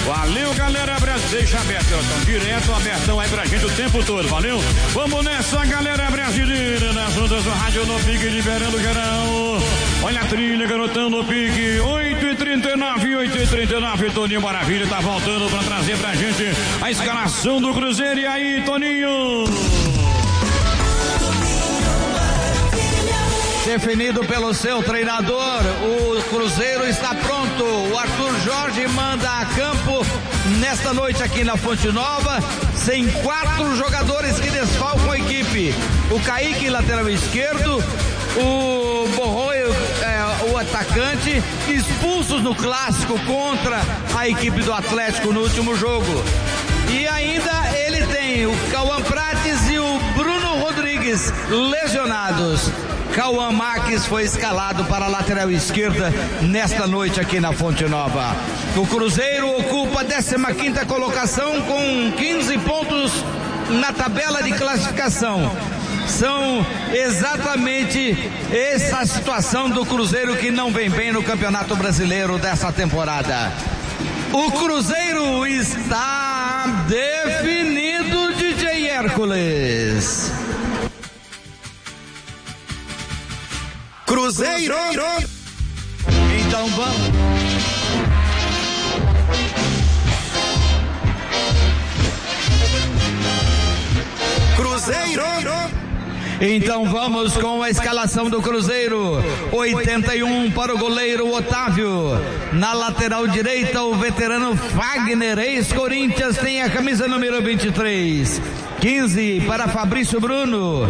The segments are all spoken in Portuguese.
Valeu, galera brasileira. Deixa aberto, então, direto, abertão aí pra gente o tempo todo, valeu? Vamos nessa, galera brasileira, nas ondas do rádio no pique, liberando geral. Olha a trilha, garotão no pique, 8h39, Toninho Maravilha tá voltando pra trazer pra gente a escalação do Cruzeiro. E aí, Toninho? Definido pelo seu treinador, o Cruzeiro está pronto. O Arthur Jorge manda a campo nesta noite aqui na Fonte Nova, sem 4 jogadores que desfalcam a equipe. O Kaique, lateral esquerdo, o Borroio, o atacante, expulsos no clássico contra a equipe do Atlético no último jogo. E ainda ele tem o Cauã Prates e o Bruno Rodrigues lesionados. Cauã Marques foi escalado para a lateral esquerda nesta noite aqui na Fonte Nova. O Cruzeiro ocupa a 15ª colocação com 15 pontos na tabela de classificação. São exatamente essa situação do Cruzeiro que não vem bem no Campeonato Brasileiro dessa temporada. O Cruzeiro está definido, DJ Hércules. Cruzeiro. Então vamos. Cruzeiro. Então vamos com a escalação do Cruzeiro. 81 para o goleiro Otávio. Na lateral direita, o veterano Fagner, ex-Corinthians, tem a camisa número 23. 15 para Fabrício Bruno.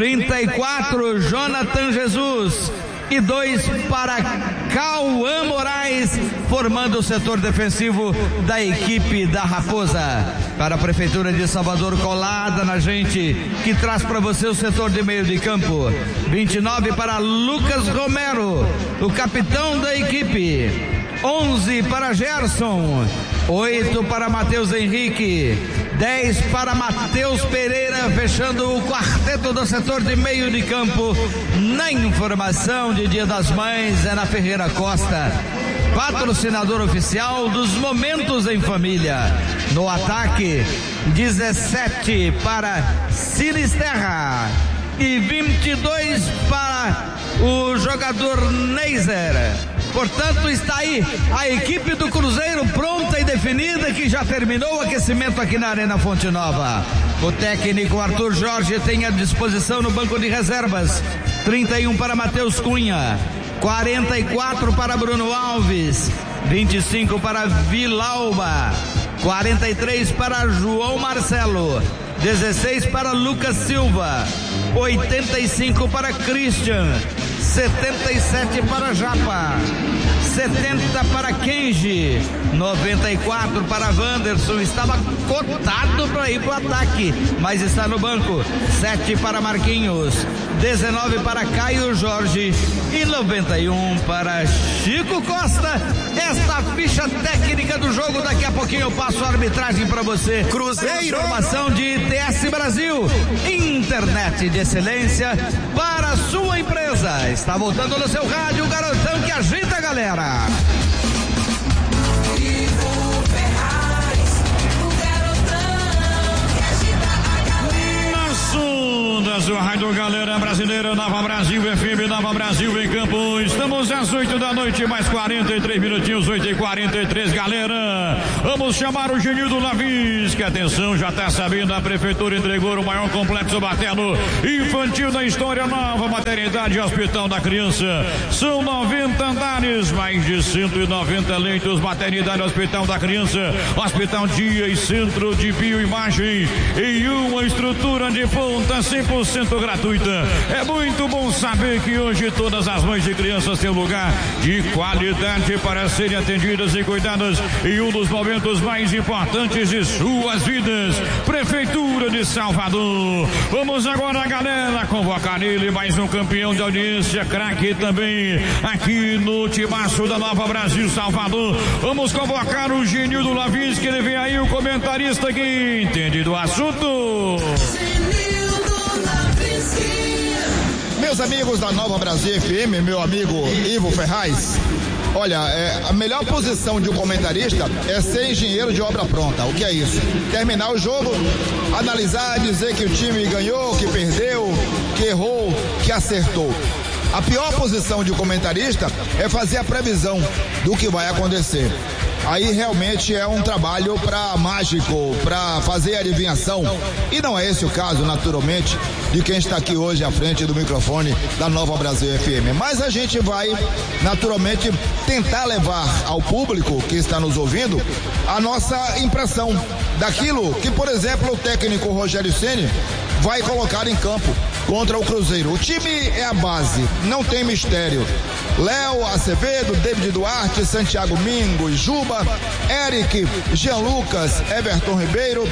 34, Jonathan Jesus. E 2 para Cauã Moraes, formando o setor defensivo da equipe da Raposa. Para a Prefeitura de Salvador, colada na gente, que traz para você o setor de meio de campo. 29 para Lucas Romero, o capitão da equipe. 11 para Gerson. 8 para Matheus Henrique. 10 para Matheus Pereira, fechando o quarteto do setor de meio de campo. Na informação de Dia das Mães, é na Ferreira Costa, patrocinador oficial dos Momentos em Família. No ataque, 17 para Sinisterra e 22 para o jogador Neiser. Portanto, está aí a equipe do Cruzeiro pronta e definida, que já terminou o aquecimento aqui na Arena Fonte Nova. O técnico Arthur Jorge tem à disposição no banco de reservas 31 para Matheus Cunha, 44 para Bruno Alves, 25 para Vilauba, 43 para João Marcelo, 16 para Lucas Silva, 85 para Christian, 77 para Japa, 70 para Kenji, 94 para Wanderson. Estava cotado para ir para o ataque, mas está no banco. 7 para Marquinhos, 19 para Caio Jorge e 91 para Chico Costa. Esta ficha técnica do jogo, daqui a pouquinho eu passo a arbitragem para você. Cruzeiro. Informação de ITS Brasil, internet de excelência para a sua empresa. Está voltando no seu rádio, o garotão que agita a galera. Ondas do rádio Galera Brasileira, Nova Brasil FM, Nova Brasil em Campo. Estamos às 8 da noite, mais 43 minutinhos, 8h43, galera. Vamos chamar o Genildo Lavisca. Atenção, já está sabendo, a Prefeitura entregou o maior complexo materno infantil da história. Nova maternidade e hospital da criança. São 90 andares, mais de 190 leitos, maternidade e hospital da criança, hospital dia e centro de bioimagem em uma estrutura de ponta 100% gratuita. É muito bom saber que hoje todas as mães de crianças têm um lugar de qualidade para serem atendidas e cuidadas em um dos momentos mais importantes de suas vidas. Prefeitura de Salvador. Vamos agora, galera, convocar ele, mais um campeão de audiência, craque também aqui no timaço da Nova Brasil Salvador. Vamos convocar o Genildo Lavisca, ele vem aí, o comentarista que entende do assunto. Meus amigos da Nova Brasil FM, meu amigo Ivo Ferraz, Olha, a melhor posição de um comentarista é ser engenheiro de obra pronta. O que é isso? Terminar o jogo, analisar, dizer que o time ganhou, que perdeu, que errou, que acertou. A pior posição de um comentarista é fazer a previsão do que vai acontecer. Aí realmente é um trabalho para mágico, para fazer adivinhação. E não é esse o caso, naturalmente, de quem está aqui hoje à frente do microfone da Nova Brasil FM. Mas a gente vai, naturalmente, tentar levar ao público que está nos ouvindo a nossa impressão daquilo que, por exemplo, o técnico Rogério Ceni vai colocar em campo contra o Cruzeiro. O time é a base, não tem mistério. Léo Acevedo, David Duarte, Santiago Mingo, Juba, Eric, Jean Lucas, Everton Ribeiro,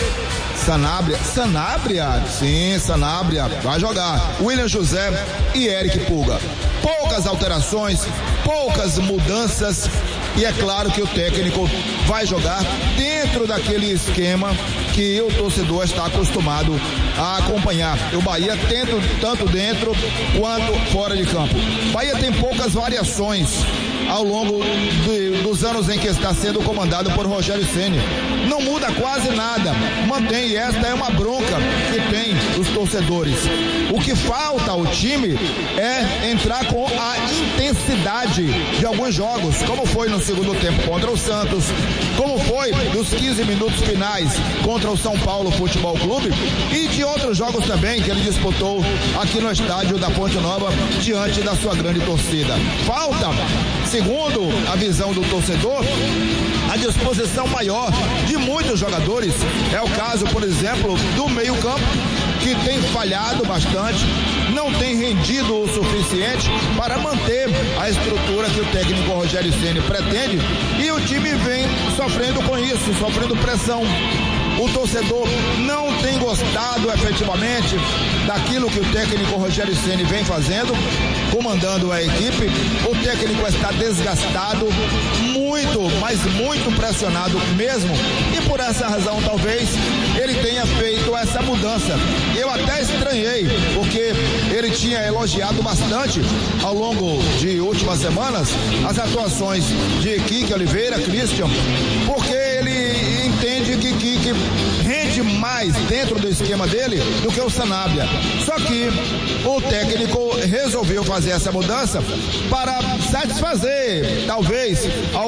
Sanabria, sim, Sanabria, vai jogar, William José e Eric Pulga. Poucas alterações, poucas mudanças, e é claro que o técnico vai jogar dentro daquele esquema que o torcedor está acostumado a acompanhar. O Bahia tendo tanto dentro quanto fora de campo. Bahia tem poucas variações ao longo dos anos em que está sendo comandado por Rogério Ceni. Não muda quase nada, mantém, e esta é uma bronca que tem os torcedores. O que falta ao time é entrar com a intensidade de alguns jogos, como foi no segundo tempo contra o Santos, como foi nos 15 minutos finais contra o São Paulo Futebol Clube e de outros jogos também que ele disputou aqui no estádio da Ponte Nova diante da sua grande torcida. Falta, segundo a visão do torcedor, a disposição maior de muitos jogadores. É o caso, por exemplo, do meio-campo, que tem falhado bastante, não tem rendido o suficiente para manter a estrutura que o técnico Rogério Ceni pretende, e o time vem sofrendo com isso, sofrendo pressão. O torcedor não tem gostado efetivamente daquilo que o técnico Rogério Ceni vem fazendo, comandando a equipe. O técnico está desgastado, muito, mas muito pressionado mesmo, e por essa razão talvez ele tenha feito essa mudança. Eu até estranhei, porque ele tinha elogiado bastante ao longo de últimas semanas as atuações de Kiki Oliveira, Christian, porque ele entende que Kiki rende mais dentro do esquema dele do que o Sanabria. Só que o técnico resolveu fazer essa mudança para satisfazer talvez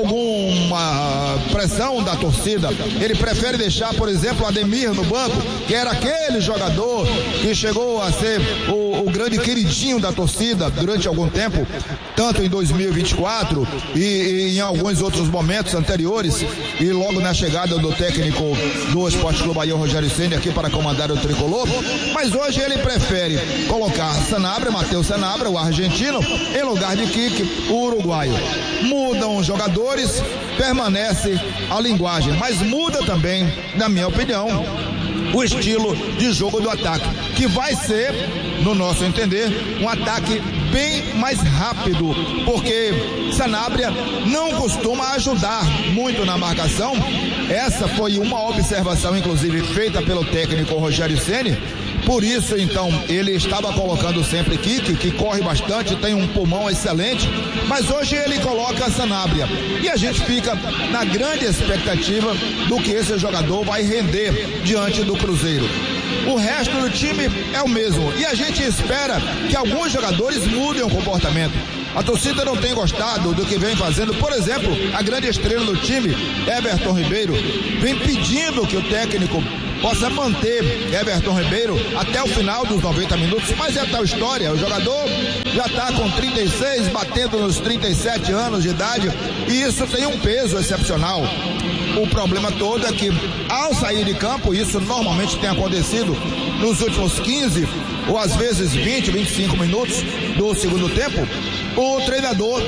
alguma pressão da torcida. Ele prefere deixar, por exemplo, Ademir no banco, que era aquele jogador que chegou a ser o grande queridinho da torcida durante algum tempo, tanto em 2024 e em alguns outros momentos anteriores, e logo na chegada do técnico do Esporte Clube Bahia, Rogério Ceni, aqui para comandar o tricolor. Mas hoje ele prefere colocar Sanabria, Matheus Sanabria, o argentino, em lugar de Kiki, o uruguaio. Mudam os jogadores, permanece a linguagem, mas muda também, na minha opinião, o estilo de jogo do ataque, que vai ser, no nosso entender, um ataque bem mais rápido, porque Sanabria não costuma ajudar muito na marcação. Essa foi uma observação, inclusive, feita pelo técnico Rogério Ceni. Por isso, então, ele estava colocando sempre Kiki, que corre bastante, tem um pulmão excelente, mas hoje ele coloca Sanabria. E a gente fica na grande expectativa do que esse jogador vai render diante do Cruzeiro. O resto do time é o mesmo, e a gente espera que alguns jogadores mudem o comportamento. A torcida não tem gostado do que vem fazendo. Por exemplo, a grande estrela do time, Everton Ribeiro, vem pedindo que o técnico possa manter Everton Ribeiro até o final dos 90 minutos, mas é tal história, o jogador já está com 36, batendo nos 37 anos de idade, e isso tem um peso excepcional. O problema todo é que, ao sair de campo, isso normalmente tem acontecido nos últimos 15 ou às vezes 20, 25 minutos do segundo tempo, o treinador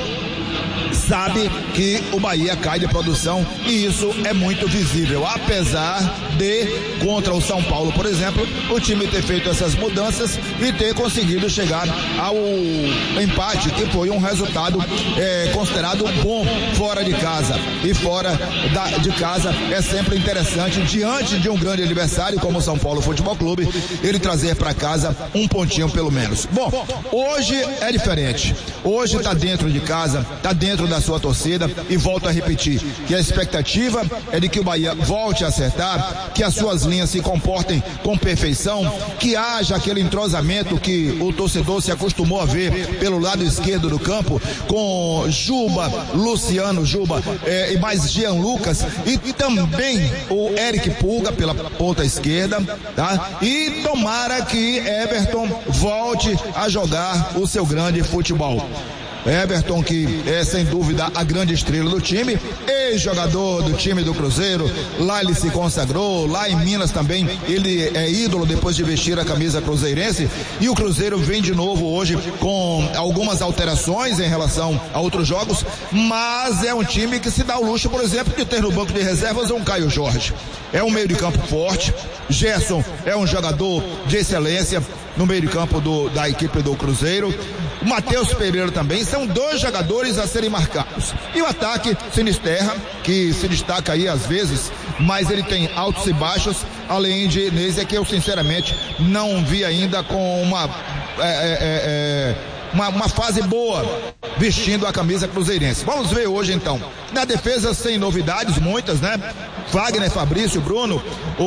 sabe que o Bahia cai de produção, e isso é muito visível, apesar de, contra o São Paulo, por exemplo, o time ter feito essas mudanças e ter conseguido chegar ao empate, que foi um resultado considerado bom fora de casa. E fora de casa é sempre interessante, diante de um grande adversário como o São Paulo Futebol Clube, ele trazer para casa um pontinho pelo menos. Bom, hoje é diferente. Hoje está dentro de casa, está dentro dentro da sua torcida, e volto a repetir, que a expectativa é de que o Bahia volte a acertar, que as suas linhas se comportem com perfeição, que haja aquele entrosamento que o torcedor se acostumou a ver pelo lado esquerdo do campo, com Juba, Luciano Juba e mais Jean Lucas, e também o Eric Pulga pela ponta esquerda, tá? E tomara que Everton volte a jogar o seu grande futebol. Everton, que é sem dúvida a grande estrela do time, ex-jogador do time do Cruzeiro, lá ele se consagrou, lá em Minas também ele é ídolo depois de vestir a camisa cruzeirense, e o Cruzeiro vem de novo hoje com algumas alterações em relação a outros jogos, mas é um time que se dá o luxo, por exemplo, de ter no banco de reservas um Caio Jorge. É um meio de campo forte, Gerson é um jogador de excelência no meio de campo da equipe do Cruzeiro, o Matheus Pereira também, são dois jogadores a serem marcados. E o ataque, Sinisterra, que se destaca aí às vezes, mas ele tem altos e baixos, além de Nézia, que eu sinceramente não vi ainda com uma fase boa vestindo a camisa cruzeirense. Vamos ver hoje então. Na defesa, sem novidades, muitas, né? Wagner, Fabrício, Bruno,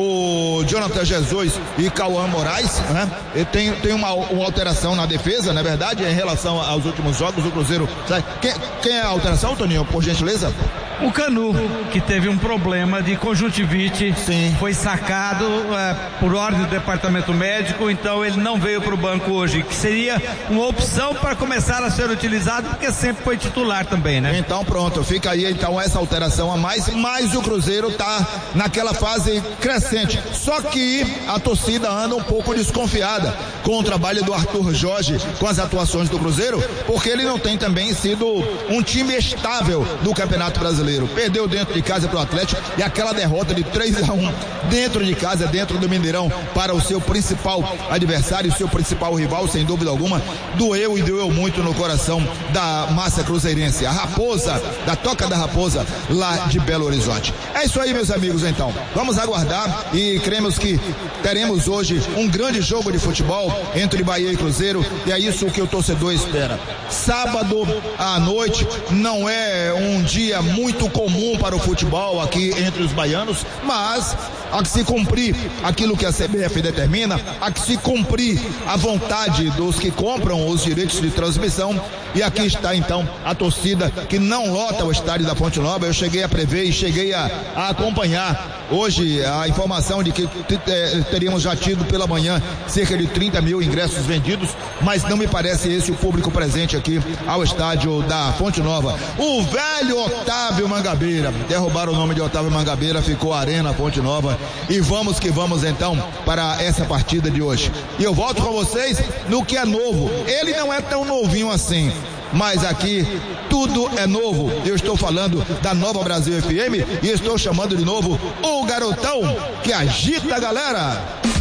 o Jonathan Jesus e Cauã Moraes, né? E tem uma alteração na defesa, na verdade, em relação aos últimos jogos do Cruzeiro. Quem é a alteração, Toninho, por gentileza? O Canu, que teve um problema de conjuntivite, sim, foi sacado por ordem do departamento médico, então ele não veio para o banco hoje, que seria uma opção para começar a ser utilizado, porque sempre foi titular também, né? Então pronto, fica aí então essa alteração a mais, mas o Cruzeiro tá naquela fase crescente, só que a torcida anda um pouco desconfiada com o trabalho do Arthur Jorge, com as atuações do Cruzeiro, porque ele não tem também sido um time estável do Campeonato Brasileiro. Perdeu dentro de casa para o Atlético, e aquela derrota de 3-1 dentro de casa, dentro do Mineirão, para o seu principal adversário, seu principal rival, sem dúvida alguma, doeu e doeu muito no coração da massa cruzeirense, a Raposa, da Toca da Raposa, lá de Belo Horizonte. É isso aí, meus amigos, então. Vamos aguardar e cremos que teremos hoje um grande jogo de futebol entre Bahia e Cruzeiro, e é isso que o torcedor espera. Sábado à noite não é um dia muito comum para o futebol aqui entre os baianos, mas há que se cumprir aquilo que a CBF determina, há que se cumprir a vontade dos que compram os direitos de transmissão, e aqui está então a torcida que não lota o estádio da Fonte Nova. Eu cheguei a prever e cheguei a acompanhar hoje a informação de que teríamos já tido pela manhã cerca de 30 mil ingressos vendidos, mas não me parece esse o público presente aqui ao estádio da Fonte Nova. O velho Otávio Mangabeira, derrubaram o nome de Otávio Mangabeira, ficou Arena Fonte Nova, e vamos que vamos então para essa partida de hoje. E eu volto com vocês no que é novo. Ele não é tão novinho assim, mas aqui tudo é novo. Eu estou falando da Nova Brasil FM e estou chamando de novo o garotão que agita a galera.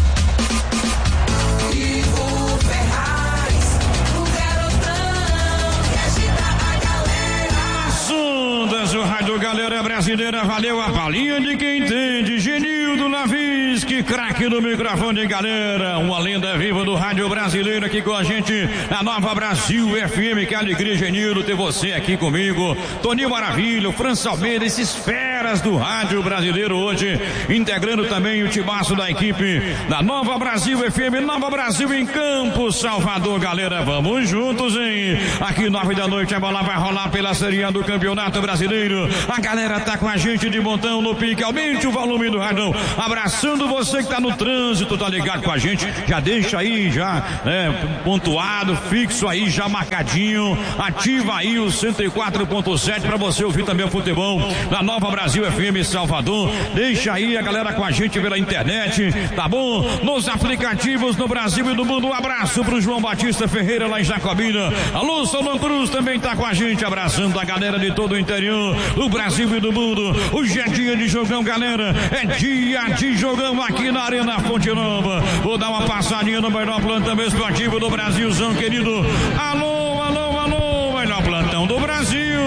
O Rádio Galera Brasileira, valeu a palhinha de quem entende. Genildo Navis, que craque do microfone, galera, uma lenda viva do Rádio Brasileiro aqui com a gente na Nova Brasil FM. Que alegria, Genildo, ter você aqui comigo. Toninho Maravilha, França Almeida, esses feras do Rádio Brasileiro hoje, integrando também o timaço da equipe da Nova Brasil FM, Nova Brasil em Campo, Salvador, galera, vamos juntos, hein? Aqui 9 da noite a bola vai rolar pela Série A do Campeonato Brasileiro. A galera tá com a gente de montão no pique, aumente o volume do radão, abraçando você que tá no trânsito, tá ligado com a gente, já deixa aí, já pontuado, fixo aí, já marcadinho, ativa aí o 104.7 pra você ouvir também o futebol da Nova Brasil FM Salvador. Deixa aí a galera com a gente pela internet, tá bom? Nos aplicativos no Brasil e no mundo. Um abraço pro João Batista Ferreira lá em Jacobina. Alô, Solon Cruz também tá com a gente, abraçando a galera de todo o interior do Brasil e do mundo. Hoje é dia de jogão, galera, é dia de jogão aqui na Arena Fonte Nova. Vou dar uma passadinha no melhor plantão esportivo do Brasilzão, querido. Alô, alô, alô, melhor plantão do Brasil.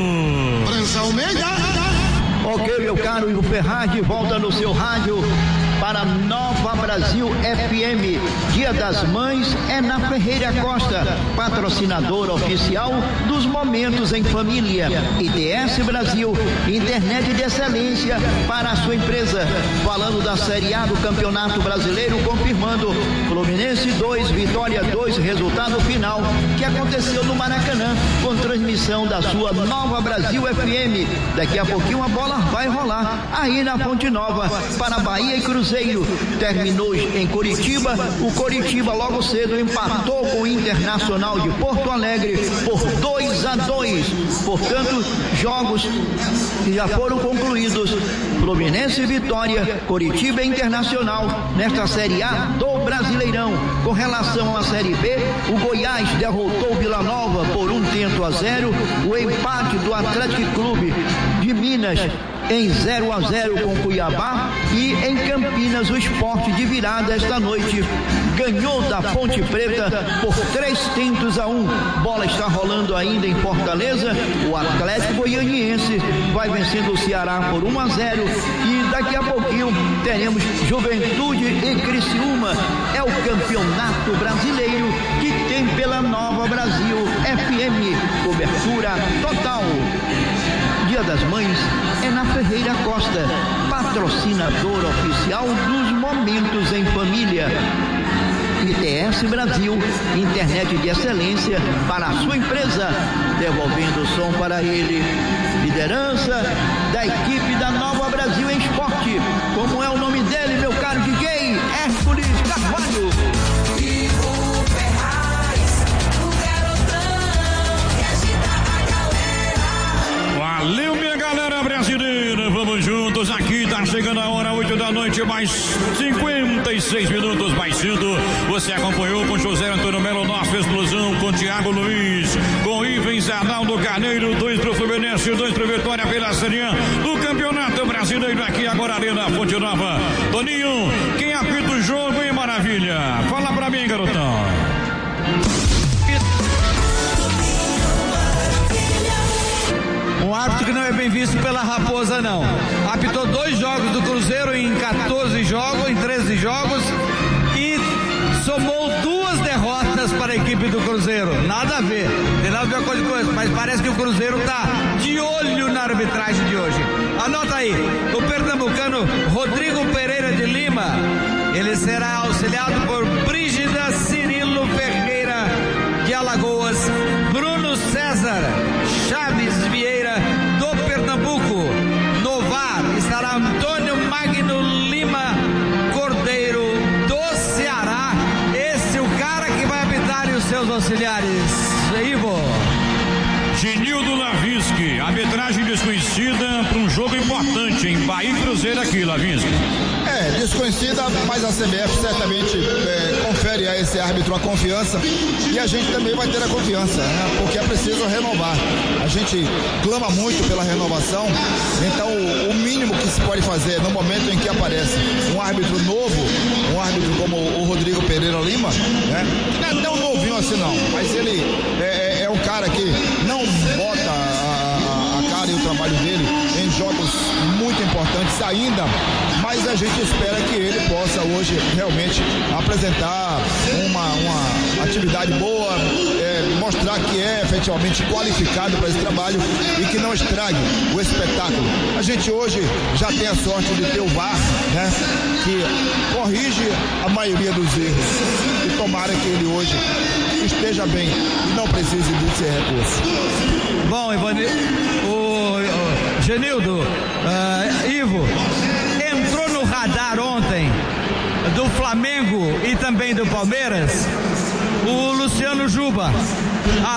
França Almeida. Ok, meu caro Ivo Ferraz, de volta no seu rádio para Nova Brasil FM. Dia das Mães é na Ferreira Costa, patrocinador oficial dos Momentos em Família. ITS Brasil, internet de excelência para a sua empresa. Falando da Série A do Campeonato Brasileiro, confirmando Fluminense 2, Vitória 2, resultado final que aconteceu no Maracanã, com transmissão da sua Nova Brasil FM. Daqui a pouquinho a bola vai rolar aí na Fonte Nova para Bahia e Cruzeiro. Terminou em Curitiba, o Curitiba logo cedo empatou com o Internacional de Porto Alegre por 2-2. Portanto, jogos que já foram concluídos: Fluminense e Vitória, Curitiba e Internacional nesta Série A do Brasileirão. Com relação à Série B, o Goiás derrotou o Vila Nova por 1-0, o empate do Atlético Clube de Minas em 0-0 com Cuiabá, e em Campinas o Sport de virada esta noite ganhou da Ponte Preta por 3-1. Bola está rolando ainda em Fortaleza, o Atlético Goianiense vai vencendo o Ceará por 1-0, e daqui a pouquinho teremos Juventude e Criciúma. É o Campeonato Brasileiro que tem pela Nova Brasil FM, cobertura total. Dia das Mães é na Ferreira Costa, patrocinador oficial dos Momentos em Família. ITS Brasil, internet de excelência para a sua empresa. Devolvendo o som para ele. Liderança da equipe da Nova Brasil em Esporte. Como é o nome dele, meu caro DJ? Hércules Carvalho. Valeu, minha galera brasileira, vamos juntos, aqui tá chegando a hora, 8 da noite, mais 56 minutos mais cedo. Você acompanhou com José Antônio Melo, nossa explosão, com Thiago Luiz, com Ivens Arnaldo Carneiro, 2 pro Fluminense, 2 pro Vitória pela Série A do Campeonato Brasileiro, aqui agora ali na Fonte Nova. Toninho, quem apita o jogo, hein, maravilha? Fala pra mim, garotão. Um árbitro que não é bem visto pela Raposa, não. Apitou 2 jogos do Cruzeiro em 14 jogos, em 13 jogos, e somou 2 derrotas para a equipe do Cruzeiro. Nada a ver, tem nada a ver com coisa, mas parece que o Cruzeiro está de olho na arbitragem de hoje. Anota aí, o pernambucano Rodrigo Pereira de Lima, ele será auxiliado por Brígida Cirilo Ferreira de Alagoas, Bruno César Chaves Vieira do Pernambuco. No VAR estará Antônio Magno Lima Cordeiro do Ceará. Esse é o cara que vai apitar, e os seus auxiliares. Ivo. Genildo Lavinsky, arbitragem desconhecida para um jogo importante em Bahia e Cruzeiro aqui, Lavinsky. Desconhecida, mas a CBF certamente confere a esse árbitro a confiança, e a gente também vai ter a confiança, né? Porque é preciso renovar. A gente clama muito pela renovação, então o mínimo que se pode fazer no momento em que aparece um árbitro novo, um árbitro como o Rodrigo Pereira Lima, né? Não é tão novinho assim não, mas ele é um cara que não bota a cara e o trabalho dele em jogos muito importantes ainda, mas a gente espera que ele possa hoje realmente apresentar uma atividade boa, mostrar que é efetivamente qualificado para esse trabalho e que não estrague o espetáculo. A gente hoje já tem a sorte de ter o VAR, né, que corrige a maioria dos erros, e tomara que ele hoje esteja bem e não precise de ser recurso. Bom, Genildo, Ivo, entrou no radar ontem do Flamengo e também do Palmeiras o Luciano Juba.